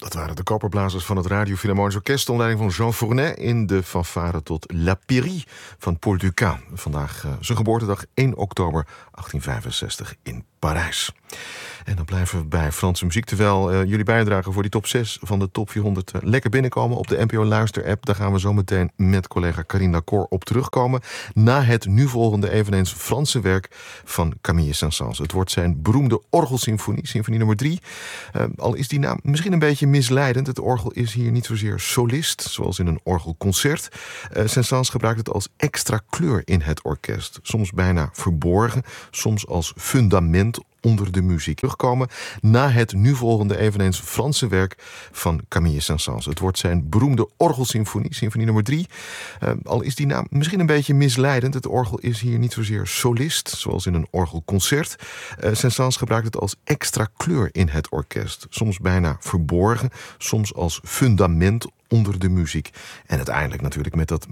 Dat waren de koperblazers van het Radio Philharmonisch Orkest onder leiding van Jean Fournet in de fanfare tot La Péri van Paul Dukas. Vandaag zijn geboortedag 1 oktober 1865 in Parijs. En dan blijven we bij Franse muziek, terwijl jullie bijdragen voor die top 6 van de top 400 lekker binnenkomen op de NPO Luister-app. Daar gaan we zo meteen met collega Carine Dacour op terugkomen. Na het nu volgende eveneens Franse werk van Camille Saint-Saëns. Het wordt zijn beroemde orgelsymfonie, symfonie nummer 3. Al is die naam misschien een beetje misleidend. Het orgel is hier niet zozeer solist, zoals in een orgelconcert. Saint-Saëns gebruikt het als extra kleur in het orkest. Soms bijna verborgen, soms als fundament onder de muziek. Terugkomen na het nu volgende eveneens Franse werk van Camille Saint-Saëns. Het wordt zijn beroemde orgelsymfonie, symfonie nummer 3. Al is die naam misschien een beetje misleidend. Het orgel is hier niet zozeer solist, zoals in een orgelconcert. Saint-Saëns gebruikt het als extra kleur in het orkest. Soms bijna verborgen, soms als fundament onder de muziek. En uiteindelijk natuurlijk met dat